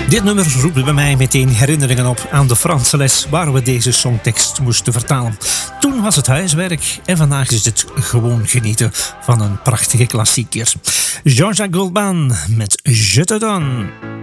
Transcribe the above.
Dit nummer roept bij mij meteen herinneringen op aan de Franse les waar we deze songtekst moesten vertalen. Toen was het huiswerk en vandaag is het gewoon genieten van een prachtige klassieker. Jean-Jacques Goldman met Je te donne.